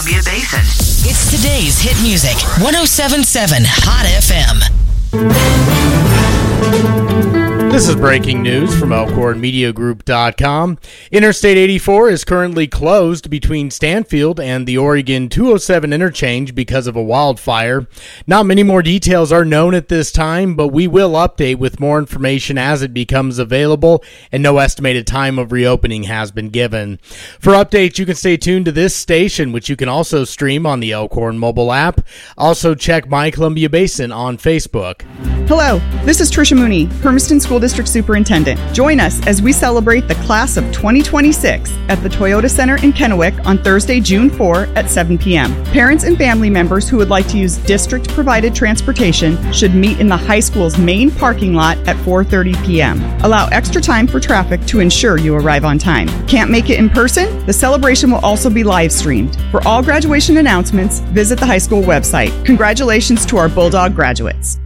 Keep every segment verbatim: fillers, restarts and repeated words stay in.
Columbia Basin. It's today's hit music. one oh seven point seven Hot F M. This is breaking news from Elkhorn Media Group dot com. Interstate eighty-four is currently closed between Stanfield and the Oregon two oh seven interchange because of a wildfire. Not many more details are known at this time, but we will update with more information as it becomes available, and no estimated time of reopening has been given. For updates, you can stay tuned to this station, which you can also stream on the Elkhorn mobile app. Also, check My Columbia Basin on Facebook. Hello, this is Tricia Mooney, Hermiston School District Superintendent. Join us as we celebrate the class of twenty twenty-six at the Toyota Center in Kennewick on Thursday, June fourth at seven p.m. Parents and family members who would like to use district-provided transportation should meet in the high school's main parking lot at four thirty p.m. Allow extra time for traffic to ensure you arrive on time. Can't make it in person? The celebration will also be live streamed. For all graduation announcements, visit the high school website. Congratulations to our Bulldog graduates.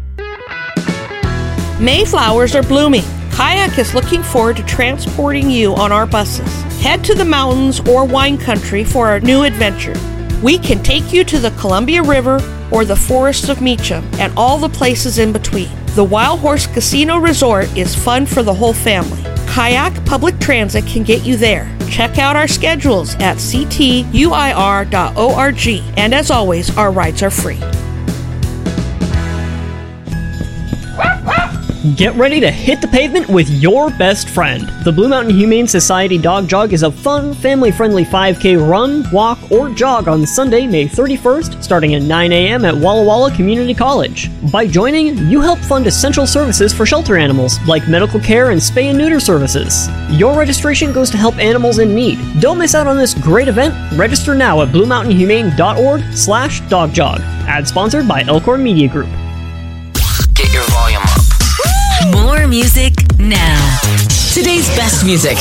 Mayflowers are blooming. Kayak is looking forward to transporting you on our buses. Head to the mountains or wine country for our new adventure. We can take you to the Columbia River or the forests of Meacham and all the places in between. The Wild Horse Casino Resort is fun for the whole family. Kayak Public Transit can get you there. Check out our schedules at c t u i r dot org. And as always, our rides are free. Get ready to hit the pavement with your best friend. The Blue Mountain Humane Society Dog Jog is a fun, family-friendly five K run, walk, or jog on Sunday, May thirty-first, starting at nine a.m. at Walla Walla Community College. By joining, you help fund essential services for shelter animals, like medical care and spay and neuter services. Your registration goes to help animals in need. Don't miss out on this great event. Register now at blue mountain humane dot org slash dog jog. Ad sponsored by Elkhorn Media Group. Get your volume up. More music now. Today's best music.